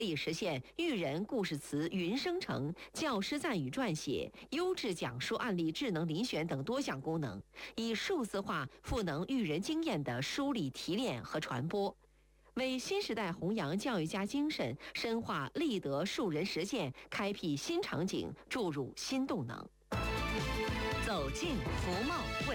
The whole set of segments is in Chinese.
力实现育人故事词云生成、教师赞语撰写、优质讲述案例智能遴选等多项功能，以数字化赋能育人经验的梳理、提炼和传播，为新时代弘扬教育家精神、深化立德树人实践开辟新场景、注入新动能。 走进服贸会。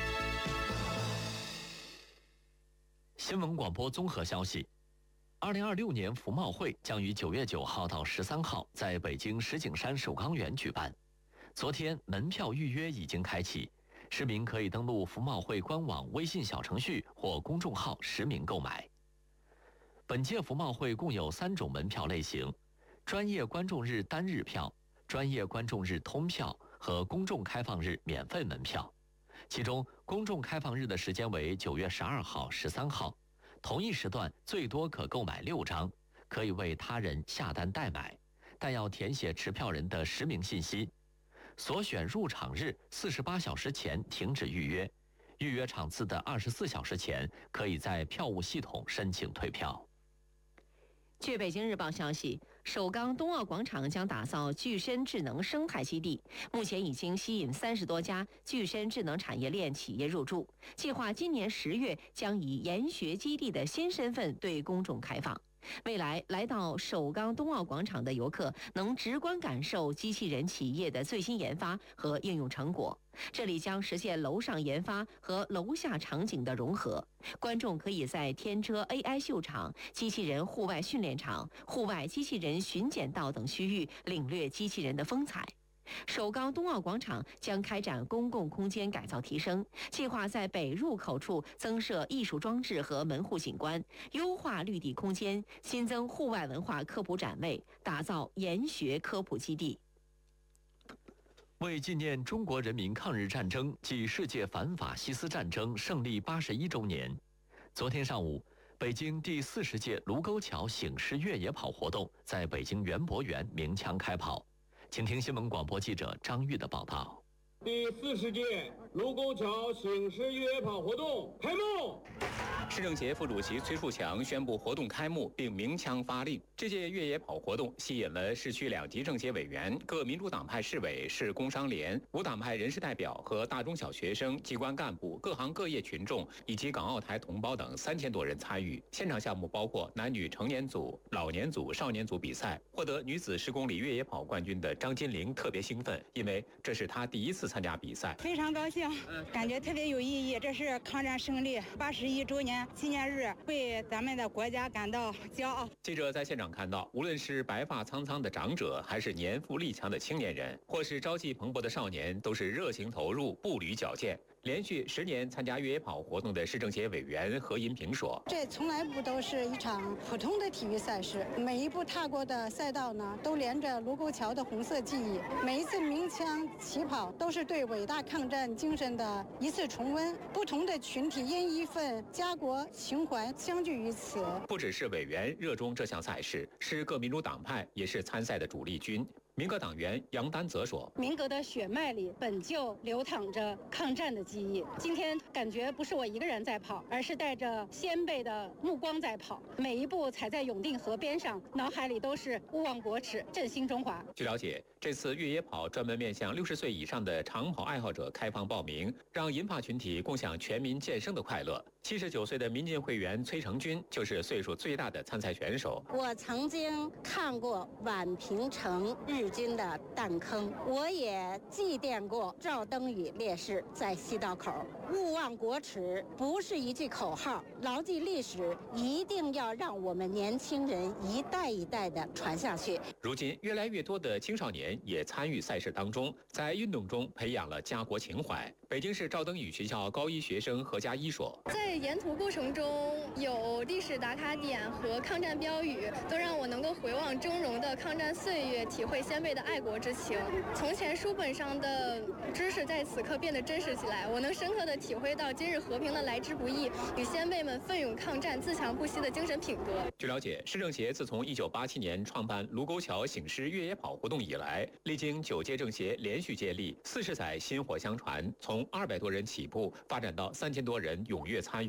新闻广播综合消息：2026年服贸会将于9月9号到13号在北京石景山首钢园举办。昨天门票预约已经开启，市民可以登录服贸会官网微信小程序或公众号实名购买。本届服贸会共有3种门票类型：专业观众日单日票、专业观众日通票和公众开放日免费门票。其中公众开放日的时间为9月12号、13号，同一时段最多可购买6张，可以为他人下单代买，但要填写持票人的实名信息。所选入场日48小时前停止预约，预约场次的24小时前可以在票务系统申请退票。 据北京日报消息，首钢冬奥广场将打造具身智能生态基地，目前已经吸引30多家具身智能产业链企业入驻，计划今年10月将以研学基地的新身份对公众开放。未来来到首钢冬奥广场的游客能直观感受机器人企业的最新研发和应用成果，这里将实现楼上研发和楼下场景的融合。观众可以在天车 AI 秀场、机器人户外训练场、户外机器人巡检道等区域领略机器人的风采。首钢冬奥广场将开展公共空间改造提升，计划在北入口处增设艺术装置和门户景观，优化绿地空间，新增户外文化科普展位，打造研学科普基地。 为纪念中国人民抗日战争暨世界反法西斯战争胜利81周年，昨天上午，北京第40届卢沟桥醒狮越野跑活动在北京园博园鸣枪开跑。请听新闻广播记者张玉的报道。 第40届卢沟桥醒狮越野跑活动开幕。 市政协副主席崔树强宣布活动开幕并鸣枪发令。这届越野跑活动吸引了市区2级政协委员、各民主党派市委、市工商联、无党派人士代表和大中小学生、机关干部、各行各业群众以及港澳台同胞等3000多人参与。现场项目包括男女成年组、老年组、少年组比赛。获得女子10公里越野跑冠军的张金玲特别兴奋，因为这是她第1次参加比赛， 非常高兴，感觉特别有意义。这是抗战胜利81周年纪念日，为咱们的国家感到骄傲。 记者在现场看到，无论是白发苍苍的长者，还是年富力强的青年人，或是朝气蓬勃的少年，都是热情投入，步履矫健。连续10年参加越野跑活动的市政协委员何银平说：“ 这从来不都是一场普通的体育赛事，每一步踏过的赛道呢，都连着卢沟桥的红色记忆。每一次鸣枪起跑，都是对伟大抗战精神的一次重温。不同的群体因一份家国情怀相聚于此。” 不只是委员热衷这项赛事，是各民主党派也是参赛的主力军。民革党员杨丹则说：“ 民革的血脉里本就流淌着抗战的记忆，今天感觉不是我一个人在跑，而是带着先辈的目光在跑。每一步踩在永定河边上，脑海里都是勿忘国耻，振兴中华。” 据了解，这次越野跑专门面向60岁以上的长跑爱好者开放报名，让银发群体共享全民健身的快乐。79岁的民进会员崔成军就是岁数最大的参赛选手。 我曾经看过宛平城日军的弹坑，我也祭奠过赵登禹烈士在西道口。勿忘国耻不是一句口号，牢记历史一定要让我们年轻人一代一代的传下去。 如今越来越多的青少年也参与赛事当中，在运动中培养了家国情怀。北京市赵登禹学校高1学生何佳一说：“ 在沿途过程中有历史打卡点和抗战标语，都让我能够回望峥嵘的抗战岁月，体会先辈的爱国之情。从前书本上的知识在此刻变得真实起来，我能深刻地体会到今日和平的来之不易与先辈们奋勇抗战、自强不息的精神品格。” 据了解，市政协自从1987年创办卢沟桥醒狮越野跑活动以来，历经9届政协连续接力，40载薪火相传，从200多人起步发展到3000多人踊跃参与。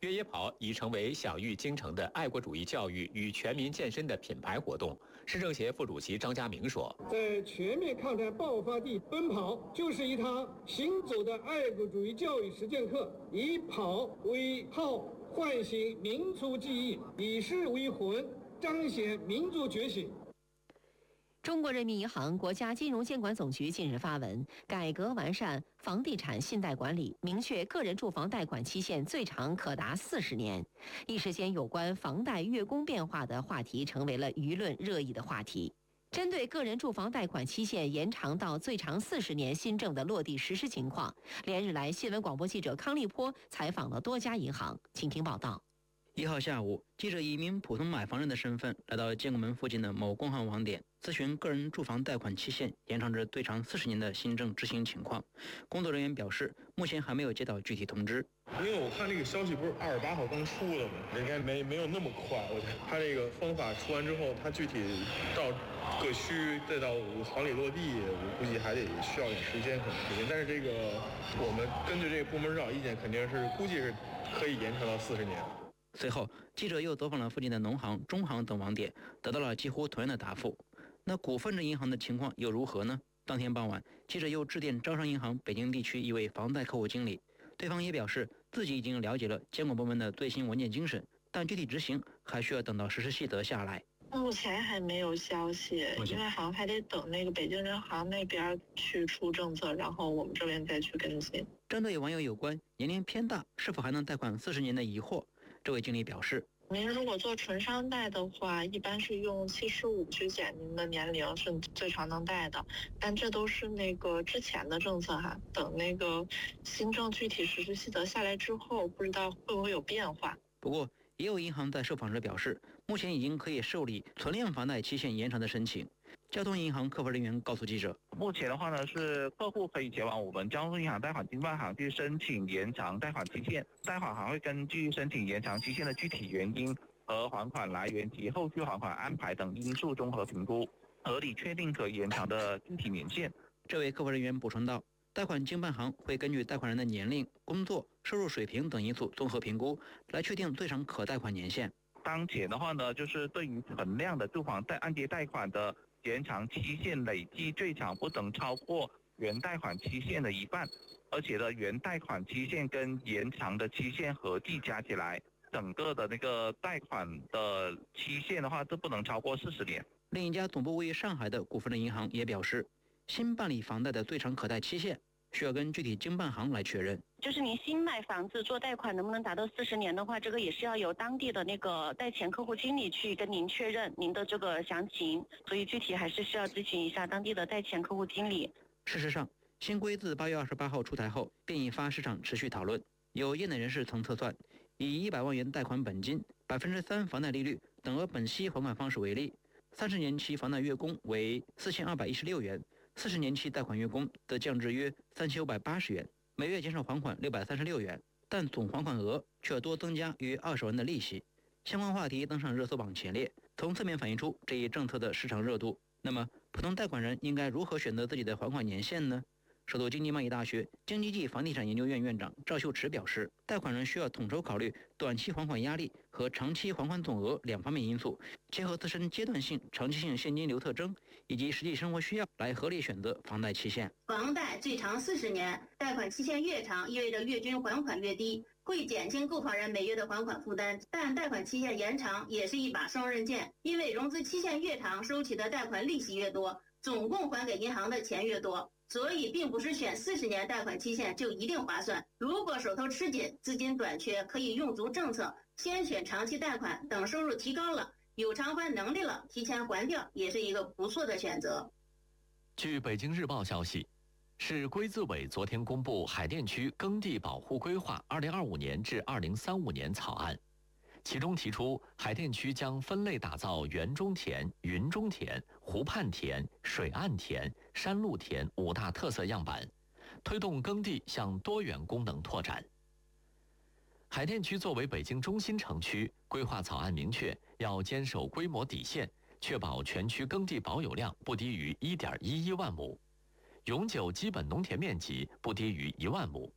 越野跑已成为享誉京城的爱国主义教育与全民健身的品牌活动。市政协副主席张家明说：“ 在全面抗战爆发地奔跑，就是一堂行走的爱国主义教育实践课，以跑为号，唤醒民族记忆；以事为魂，彰显民族觉醒。” 中国人民银行、国家金融监管总局近日发文，改革完善房地产信贷管理，明确个人住房贷款期限最长可达40年。一时间，有关房贷月供变化的话题成为了舆论热议的话题。针对个人住房贷款期限延长到最长40年新政的落地实施情况，连日来，新闻广播记者康立波采访了多家银行，请听报道。 1号下午，记者以一名普通买房人的身份来到建国门附近的某工行网点，咨询个人住房贷款期限延长至最长40年的新政执行情况。工作人员表示，目前还没有接到具体通知。 因为我看这个消息不是28号刚出的吗？应该没有那么快。我觉得他这个方法出完之后，他具体到各区再到行里落地，我估计还得需要点时间，可能时间。但是这个我们根据这个部门指导意见，肯定是估计是可以延长到40年。 随后，记者又走访了附近的农行、中行等网点，得到了几乎同样的答复。那股份制银行的情况又如何呢？当天傍晚，记者又致电招商银行北京地区一位房贷客户经理，对方也表示自己已经了解了监管部门的最新文件精神，但具体执行还需要等到实施细则下来。 目前还没有消息，因为好像还得等那个北京人行那边去出政策，然后我们这边再去跟进。 针对网友有关年龄偏大是否还能贷款40年的疑惑，这位经理表示， 您如果做纯商贷的话，一般是用75去减您的年龄是最长能贷的，但这都是那个之前的政策哈，等那个新政具体实施细则下来之后，不知道会不会有变化。 不过，也有银行在受访时表示，目前已经可以受理存量房贷期限延长的申请。交通银行客服人员告诉记者， 目前的话呢，是客户可以前往我们交通银行贷款经办行去申请延长贷款期限，贷款行会根据申请延长期限的具体原因和还款来源及后续还款安排等因素综合评估，合理确定可延长的具体年限。 这位客服人员补充道，贷款经办行会根据贷款人的年龄、工作、收入水平等因素综合评估，来确定最长可贷款年限。 当前的话呢，就是对于存量的住房按揭贷款的延长期限累计最长不能超过原贷款期限的一半，而且呢，原贷款期限跟延长的期限合计加起来，整个的那个贷款的期限的话，都不能超过40年。 另一家总部位于上海的股份制银行也表示，新办理房贷的最长可贷期限需要跟具体经办行来确认。 就是您新买房子做贷款能不能达到40年的话，这个也是要由当地的那个贷前客户经理去跟您确认您的这个详情，所以具体还是需要咨询一下当地的贷前客户经理。 事实上，新规自8月28号出台后，便引发市场持续讨论。有业内人士曾测算，以100万元贷款本金、3%房贷利率、等额本息还款方式为例，30年期房贷月供为4216元，40年期贷款月供则降至约3580元，每月减少还款636元，但总还款额却多增加约20万的利息。相关话题登上热搜榜前列，从侧面反映出这一政策的市场热度。那么，普通贷款人应该如何选择自己的还款年限呢？首都经济贸易大学经济暨房地产研究院院长赵秀池表示，贷款人需要统筹考虑短期还款压力和长期还款总额2方面因素，结合自身阶段性、长期性现金流特征以及实际生活需要，来合理选择房贷期限。 房贷最长40年，贷款期限越长，意味着月均还款越低，会减轻购房人每月的还款负担。但贷款期限延长也是一把双刃剑，因为融资期限越长，收取的贷款利息越多，总共还给银行的钱越多。所以并不是选40年贷款期限就一定划算。如果手头吃紧、资金短缺，可以用足政策，先选长期贷款，等收入提高了、有偿还能力了，提前还掉，也是一个不错的选择。 据北京日报消息，市规资委昨天公布海淀区耕地保护规划2025年至2035年草案，其中提出，海淀区将分类打造园中田、云中田、湖畔田、水岸田、山路田5大特色样板，推动耕地向多元功能拓展。海淀区作为北京中心城区，规划草案明确要坚守规模底线，确保全区耕地保有量不低于1.11万亩，永久基本农田面积不低于1万亩，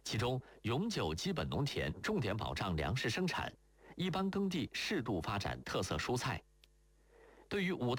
其中，永久基本农田重点保障粮食生产，一般耕地适度发展特色蔬菜。对于5大